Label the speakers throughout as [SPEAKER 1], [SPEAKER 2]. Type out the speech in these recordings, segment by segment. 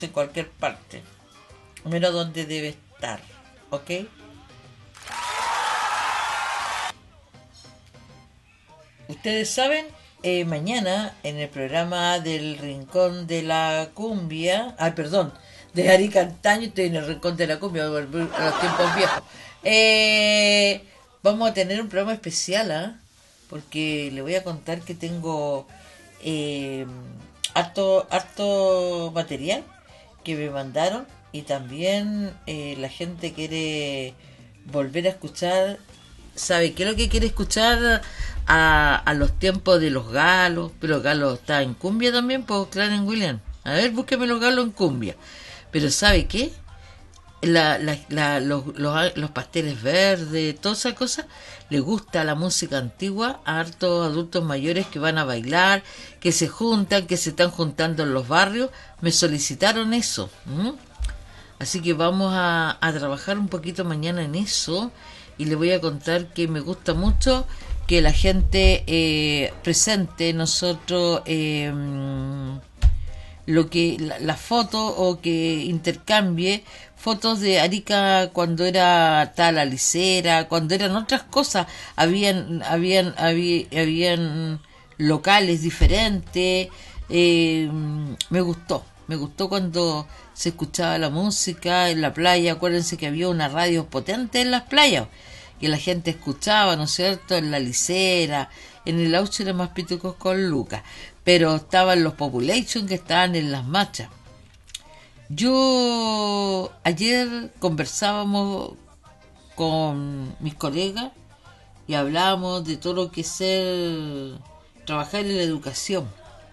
[SPEAKER 1] en cualquier parte, menos donde debe estar, ¿ok? Ustedes saben, mañana en el programa del Rincón de la Cumbia, perdón, de Ari Cantaño, estoy en el Rincón de la Cumbia, voy a volver a los tiempos viejos. Vamos a tener un programa especial, porque le voy a contar que tengo harto material que me mandaron, y también la gente quiere volver a escuchar. ¿Sabe qué es lo que quiere escuchar? A los tiempos de los galos. Pero los galos está en cumbia también, pues, Clarence Williams. A ver, búsqueme los galos en cumbia. Pero ¿sabe qué? Los pasteles verdes, todas esas cosas, les gusta la música antigua a hartos adultos mayores que van a bailar, que se juntan, que se están juntando en los barrios. Me solicitaron eso. Así que vamos a trabajar un poquito mañana en eso, y le voy a contar que me gusta mucho que la gente presente nosotros lo que la foto, o que intercambie fotos de Arica cuando era tal Alicera, cuando eran otras cosas, habían locales diferentes. Me gustó cuando se escuchaba la música en la playa. Acuérdense que había una radio potente en las playas que la gente escuchaba, ¿no es cierto? En la Licera, en el Auche era más pitucos con Lucas, pero estaban los Population que estaban en las machas. Yo ayer conversábamos con mis colegas y hablábamos de todo lo que es trabajar en la educación.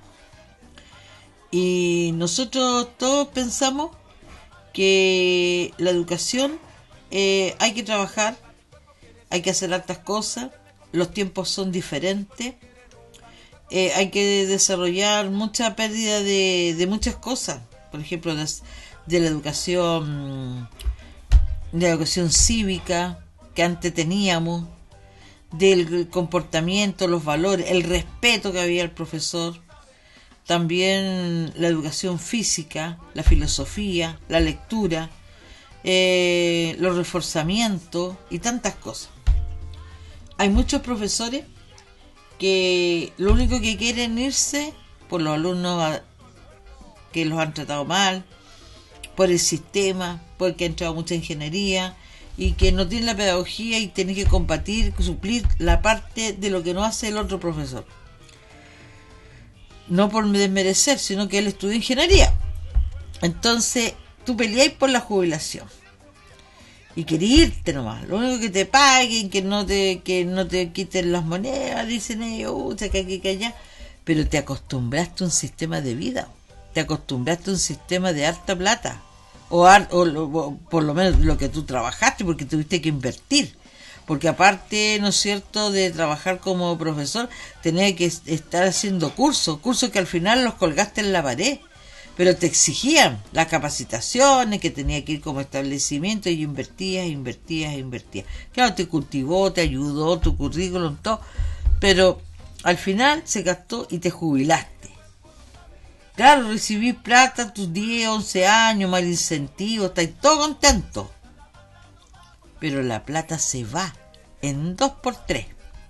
[SPEAKER 1] Y nosotros todos pensamos que la educación hay que trabajar, hay que hacer hartas cosas, los tiempos son diferentes, hay que desarrollar mucha pérdida de muchas cosas, por ejemplo de la educación cívica que antes teníamos, del comportamiento, los valores, el respeto que había al profesor, también la educación física, la filosofía, la lectura, los reforzamientos y tantas cosas. Hay muchos profesores que lo único que quieren irse por los alumnos que los han tratado mal, por el sistema, porque han entrado mucha ingeniería y que no tienen la pedagogía, y tienen que suplir la parte de lo que no hace el otro profesor. No por desmerecer, sino que él estudia ingeniería. Entonces tú peleáis por la jubilación y querés irte nomás, lo único que te paguen, que no te quiten las monedas, dicen ellos, que aquí, que allá. Pero te acostumbraste a un sistema de vida, te acostumbraste a un sistema de harta plata, o por lo menos lo que tú trabajaste, porque tuviste que invertir, porque aparte, ¿no es cierto?, de trabajar como profesor, tenías que estar haciendo cursos que al final los colgaste en la pared, pero te exigían las capacitaciones, que tenía que ir como establecimiento, y invertías. Claro, te cultivó, te ayudó, tu currículum, todo, pero al final se gastó y te jubilaste. Claro, recibí plata, tus 10, 11 años, más incentivos, estáis todo contento. Pero la plata se va en 2x3.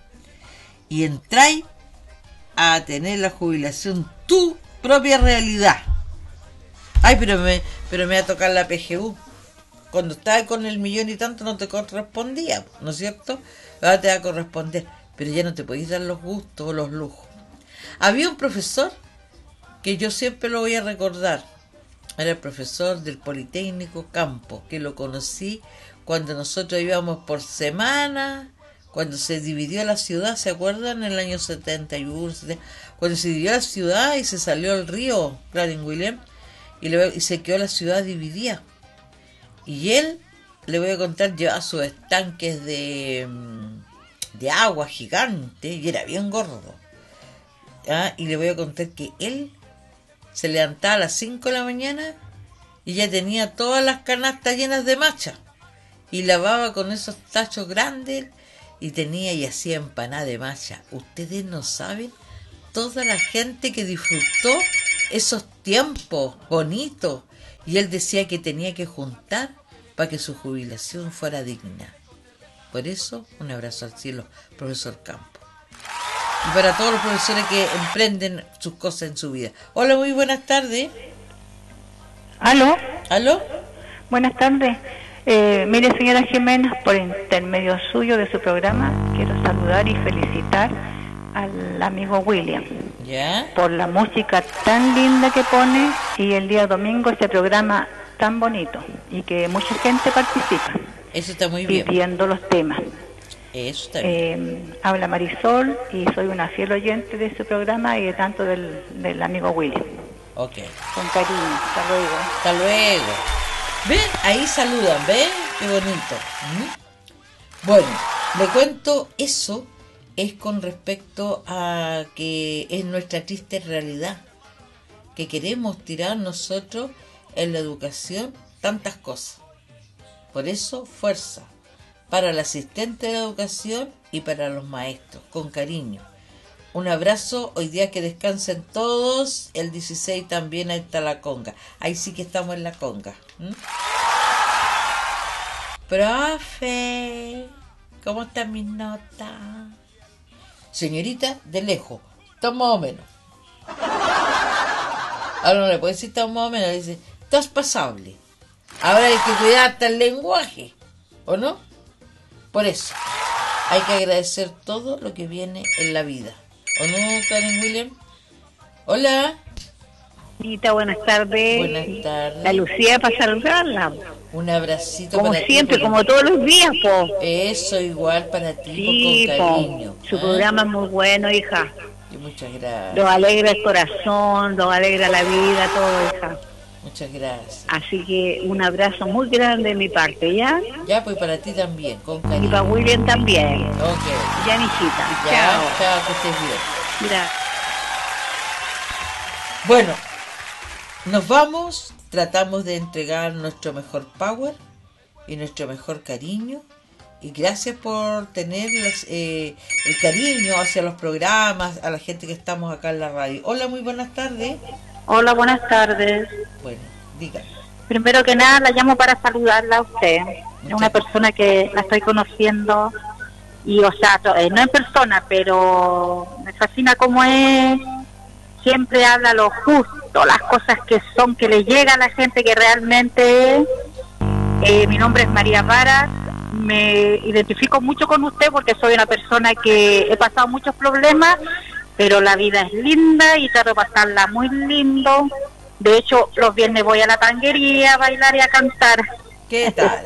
[SPEAKER 1] Y entráis a tener la jubilación tu propia realidad. Ay, pero me va a tocar la PGU. Cuando estaba con el millón y tanto no te correspondía, ¿no es cierto? Ahora te va a corresponder, pero ya no te podéis dar los gustos o los lujos. Había un profesor que yo siempre lo voy a recordar. Era el profesor del Politécnico Campo, que lo conocí cuando nosotros íbamos por semana, cuando se dividió la ciudad, ¿se acuerdan? En el año 71, cuando se dividió la ciudad y se salió el río Clarence Williams, y se quedó la ciudad dividida. Y él, le voy a contar, llevaba sus estanques de agua gigante, y era bien gordo. Y le voy a contar que él se levantaba a las 5 de la mañana y ya tenía todas las canastas llenas de macha, y lavaba con esos tachos grandes, y hacía empanada de macha. Ustedes no saben toda la gente que disfrutó esos tiempos bonitos, y él decía que tenía que juntar para que su jubilación fuera digna. Por eso, un abrazo al cielo, profesor Campo. Y para todos los profesores que emprenden sus cosas en su vida. Hola, muy buenas tardes.
[SPEAKER 2] ¿Aló?
[SPEAKER 1] ¿Aló?
[SPEAKER 2] Buenas tardes. Mire, señora Jiménez, por intermedio suyo de su programa, quiero saludar y felicitar al amigo William.
[SPEAKER 1] ¿Ya?
[SPEAKER 2] Por la música tan linda que pone y el día domingo ese programa tan bonito y que mucha gente participa.
[SPEAKER 1] Eso está muy bien.
[SPEAKER 2] Pidiendo los temas.
[SPEAKER 1] Eso está bien.
[SPEAKER 2] Habla Marisol y soy una fiel oyente de su programa y de tanto del amigo William.
[SPEAKER 1] Ok.
[SPEAKER 2] Con cariño. Hasta luego.
[SPEAKER 1] Hasta luego. ¿Ven? Ahí saludan, ¿ven? Qué bonito. Bueno, le cuento, eso es con respecto a que es nuestra triste realidad, que queremos tirar nosotros en la educación tantas cosas. Por eso, fuerza para el asistente de la educación y para los maestros, con cariño. Un abrazo, hoy día que descansen todos, el 16 también ahí está la conga. Ahí sí que estamos en la conga. Profe, ¿cómo están mis notas? Señorita, de lejos, está más o menos. Ahora no le puede decir está más o menos, le dice, estás pasable. Ahora hay que cuidar hasta el lenguaje, ¿o no? Por eso, hay que agradecer todo lo que viene en la vida. ¿O no, Karen William? Hola.
[SPEAKER 2] Anita, buenas tardes.
[SPEAKER 1] Buenas tardes.
[SPEAKER 2] La Lucía para saludarla.
[SPEAKER 1] Un abracito
[SPEAKER 2] como
[SPEAKER 1] para
[SPEAKER 2] siempre,
[SPEAKER 1] ti.
[SPEAKER 2] Como todos los días, po.
[SPEAKER 1] Eso, igual para ti,
[SPEAKER 2] sí,
[SPEAKER 1] con cariño.
[SPEAKER 2] Su programa es muy bueno, hija.
[SPEAKER 1] Y muchas gracias.
[SPEAKER 2] Lo alegra el corazón, lo alegra la vida, todo, hija.
[SPEAKER 1] Muchas gracias.
[SPEAKER 2] Así que un abrazo muy grande de mi parte, ¿ya?
[SPEAKER 1] Ya, pues para ti también, con cariño.
[SPEAKER 2] Y para William también.
[SPEAKER 1] Ok.
[SPEAKER 2] Ya, mijita.
[SPEAKER 1] Ya,
[SPEAKER 2] chao.
[SPEAKER 1] Chao, que estés bien.
[SPEAKER 2] Mira.
[SPEAKER 1] Bueno, nos vamos, tratamos de entregar nuestro mejor power y nuestro mejor cariño. Y gracias por tener el cariño hacia los programas, a la gente que estamos acá en la radio. Hola, muy buenas tardes.
[SPEAKER 3] Hola, buenas tardes.
[SPEAKER 1] Bueno, dígame.
[SPEAKER 3] Primero que nada, la llamo para saludarla a usted. Es una persona que la estoy conociendo y, o sea, no en persona, pero me fascina cómo es. Siempre habla lo justo, las cosas que son, que le llega a la gente que realmente es. Mi nombre es María Varas. Me identifico mucho con usted porque soy una persona que he pasado muchos problemas, pero la vida es linda y trato de pasarla muy lindo. De hecho, los viernes voy a la tanguería a bailar y a cantar.
[SPEAKER 1] ¿Qué tal?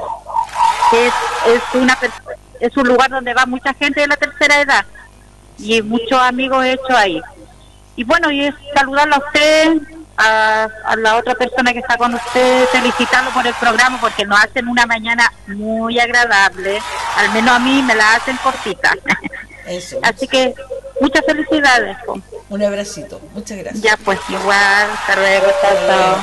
[SPEAKER 3] Es un lugar donde va mucha gente de la tercera edad y muchos amigos he hecho ahí. Y bueno, y es saludarlo a usted, a la otra persona que está con usted, felicitarlo por el programa porque nos hacen una mañana muy agradable. Al menos a mí me la hacen cortita.
[SPEAKER 1] Eso.
[SPEAKER 3] Así que muchas felicidades.
[SPEAKER 1] Un abracito, muchas gracias.
[SPEAKER 3] Ya pues, igual, hasta luego, chao.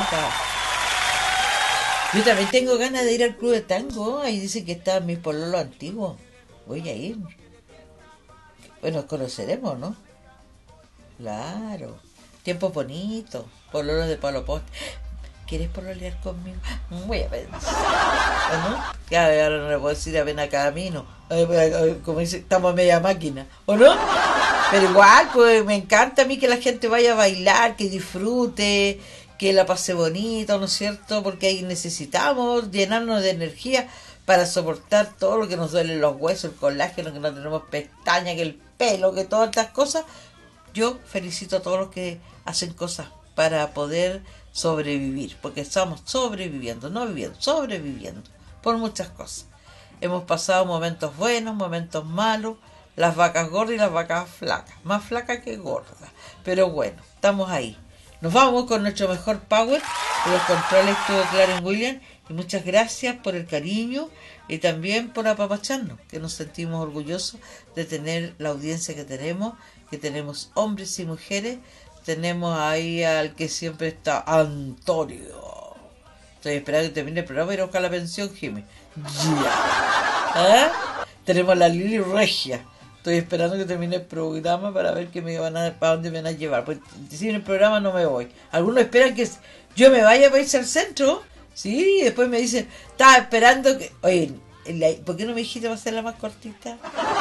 [SPEAKER 1] Yo también tengo ganas de ir al club de tango. Ahí dicen que está mi pololo antiguo. Voy a ir. Bueno, conoceremos, ¿no? Claro. Tiempo bonito. Pololo de palo poste. ¿Quieres pololear conmigo? Voy a pensar. ¿O no? Ya, ahora no le puedo decir a ven a camino. Como dice, estamos a media máquina. ¿O no? Pero igual, pues me encanta a mí que la gente vaya a bailar, que disfrute, que la pase bonito, ¿no es cierto? Porque ahí necesitamos llenarnos de energía para soportar todo lo que nos duele los huesos, el colágeno, que no tenemos pestañas, que el pelo, que todas estas cosas. Yo felicito a todos los que hacen cosas para poder sobrevivir, porque estamos sobreviviendo, no viviendo, sobreviviendo por muchas cosas. Hemos pasado momentos buenos, momentos malos, las vacas gordas y las vacas flacas, más flacas que gordas, pero bueno, estamos ahí. Nos vamos con nuestro mejor power. Por los controles estuvo Karen William y muchas gracias por el cariño y también por apapacharnos, que nos sentimos orgullosos de tener la audiencia que tenemos hombres y mujeres. Tenemos ahí al que siempre está, Antonio. Estoy esperando que termine el programa y ir a buscar la pensión, Jimmy. Yeah. ¿Eh? Tenemos a la Lili Regia. Estoy esperando que termine el programa para ver para dónde me van a llevar. Pues si en el programa no me voy. Algunos esperan que yo me vaya para irse al centro. Sí, y después me dicen, estaba esperando que... Oye, ¿por qué no me dijiste para hacerla más cortita?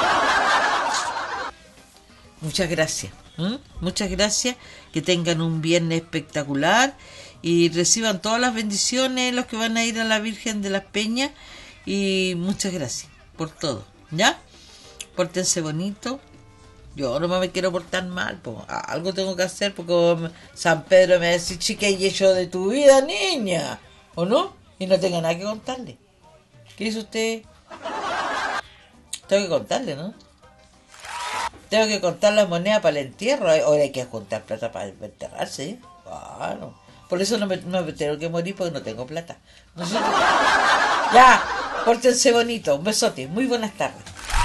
[SPEAKER 1] Muchas gracias. Muchas gracias. Que tengan un viernes espectacular y reciban todas las bendiciones los que van a ir a la Virgen de las Peñas. Y muchas gracias por todo. ¿Ya? Pórtense bonito. Yo no me quiero portar mal, pues algo tengo que hacer, porque San Pedro me va a decir, chica, ¿y hecho de tu vida, niña? ¿O no? Y no tenga nada que contarle. ¿Qué dice usted? Tengo que contarle, ¿no? Tengo que contar las monedas para el entierro. Ahora hay que juntar plata para enterrarse, ¿eh? Claro. Por eso no me tengo que morir, porque no tengo plata. Ya, pórtense bonito. Un besote. Muy buenas tardes.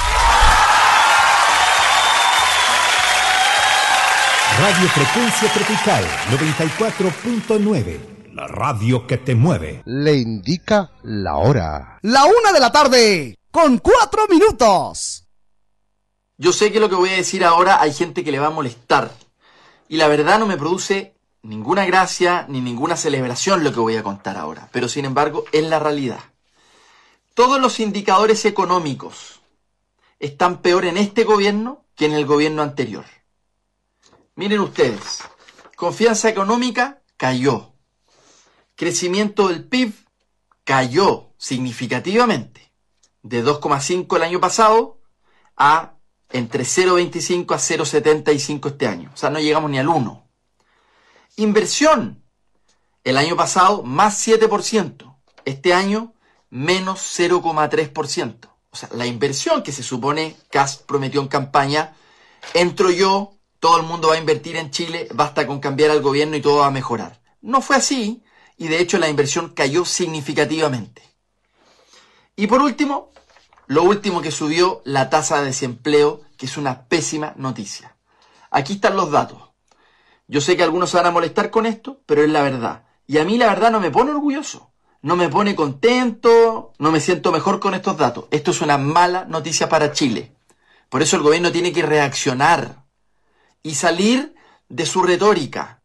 [SPEAKER 4] Radio Frecuencia Tropical 94.9. La radio que te mueve.
[SPEAKER 5] Le indica la hora.
[SPEAKER 6] La 1:00 con 4 minutos.
[SPEAKER 7] Yo sé que lo que voy a decir ahora hay gente que le va a molestar. Y la verdad no me produce ninguna gracia ni ninguna celebración lo que voy a contar ahora. Pero sin embargo es la realidad. Todos los indicadores económicos están peor en este gobierno que en el gobierno anterior. Miren ustedes, confianza económica cayó, crecimiento del PIB cayó significativamente, de 2,5 el año pasado a entre 0,25 a 0,75 este año, o sea, no llegamos ni al 1. Inversión, el año pasado más 7%, este año menos 0,3%. O sea, la inversión que se supone Kast prometió en campaña, entro yo, todo el mundo va a invertir en Chile, basta con cambiar al gobierno y todo va a mejorar. No fue así, y de hecho la inversión cayó significativamente. Y por último, lo último que subió, la tasa de desempleo, que es una pésima noticia. Aquí están los datos. Yo sé que algunos se van a molestar con esto, pero es la verdad. Y a mí la verdad no me pone orgulloso, no me pone contento, no me siento mejor con estos datos. Esto es una mala noticia para Chile. Por eso el gobierno tiene que reaccionar y salir de su retórica.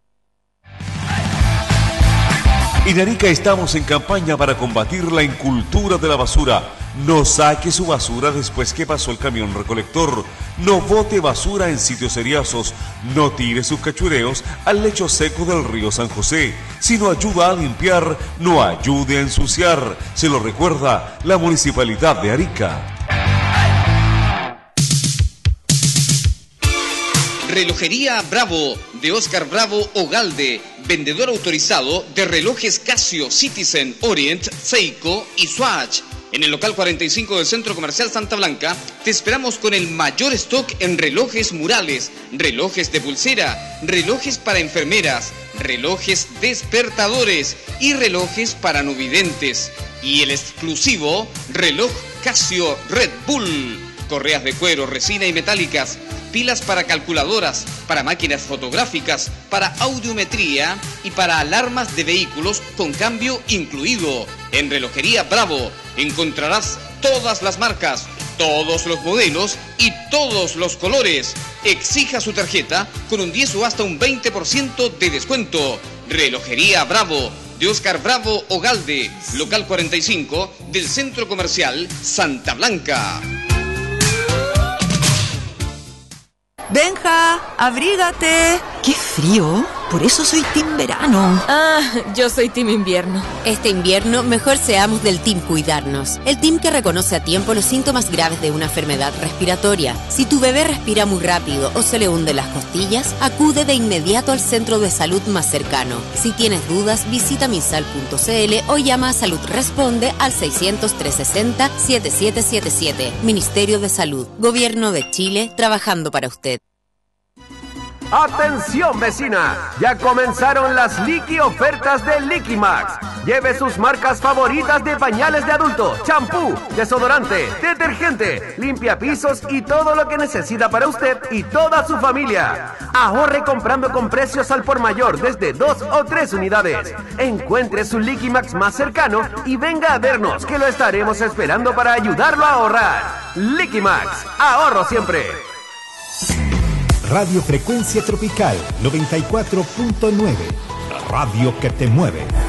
[SPEAKER 8] En Arica estamos en campaña para combatir la incultura de la basura. No saque su basura después que pasó el camión recolector. No bote basura en sitios seriazos. No tire sus cachureos al lecho seco del río San José. Si no ayuda a limpiar, no ayude a ensuciar. Se lo recuerda la Municipalidad de Arica.
[SPEAKER 9] Relojería Bravo, de Oscar Bravo Ogalde, vendedor autorizado de relojes Casio, Citizen, Orient, Seiko y Swatch. En el local 45 del Centro Comercial Santa Blanca, te esperamos con el mayor stock en relojes murales, relojes de pulsera, relojes para enfermeras, relojes despertadores y relojes para no videntes. Y el exclusivo reloj Casio Red Bull. Correas de cuero, resina y metálicas, pilas para calculadoras, para máquinas fotográficas, para audiometría y para alarmas de vehículos con cambio incluido. En Relojería Bravo encontrarás todas las marcas, todos los modelos y todos los colores. Exija su tarjeta con un 10 o hasta un 20% de descuento. Relojería Bravo, de Oscar Bravo Ogalde, local 45 del Centro Comercial Santa Blanca.
[SPEAKER 10] Benja, abrígate.
[SPEAKER 11] ¡Qué frío! Por eso soy team verano.
[SPEAKER 10] Ah, yo soy team invierno.
[SPEAKER 11] Este invierno, mejor seamos del team cuidarnos. El team que reconoce a tiempo los síntomas graves de una enfermedad respiratoria. Si tu bebé respira muy rápido o se le hunden las costillas, acude de inmediato al centro de salud más cercano. Si tienes dudas, visita minsal.cl o llama a Salud Responde al 600-360-7777. Ministerio de Salud. Gobierno de Chile, trabajando para usted.
[SPEAKER 12] ¡Atención, vecina! Ya comenzaron las Liqui ofertas de Liquimax. Lleve sus marcas favoritas de pañales de adulto, champú, desodorante, detergente, limpiapisos y todo lo que necesita para usted y toda su familia. Ahorre comprando con precios al por mayor desde 2 o 3 unidades. Encuentre su Liquimax más cercano y venga a vernos, que lo estaremos esperando para ayudarlo a ahorrar. Liquimax, ahorro siempre.
[SPEAKER 4] Radio Frecuencia Tropical 94.9, la radio que te mueve.